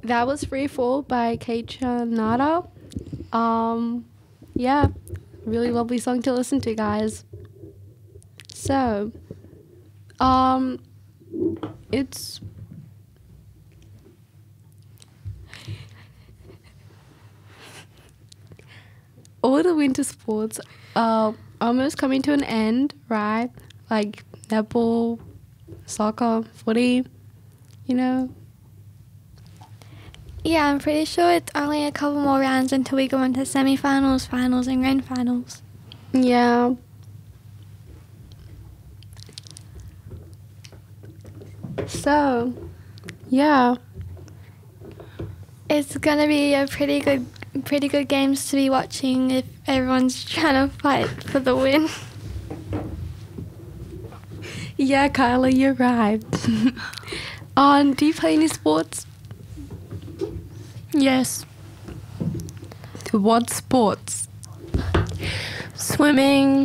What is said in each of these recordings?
That was Free Fall by Keisha Nada. Yeah, really lovely song to listen to, guys. So, um, it's all the winter sports almost coming to an end, right? Like netball, soccer, footy, you know. Yeah, I'm pretty sure it's only a couple more rounds until we go into semi-finals, finals and grand finals. Yeah. So, yeah. It's gonna be a pretty good games to be watching if everyone's trying to fight for the win. Yeah, Kyla, you're right. Do you play any sports? Yes. What sports? Swimming.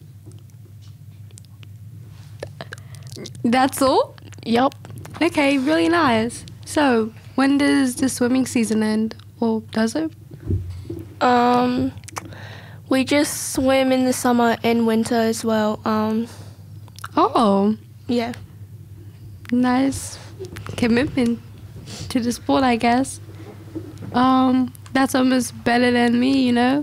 That's all? Yup. Okay, really nice. So, when does the swimming season end? Or does it? We just swim in the summer and winter as well. Oh, Yeah. nice commitment to the sport, I guess. That's almost better than me, you know?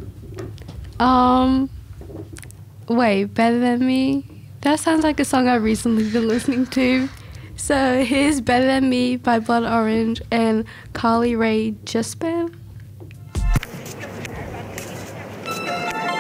Wait, better than me? That sounds like a song I've recently been listening to. So here's Better Than Me by Blood Orange and Carly Rae Jepsen.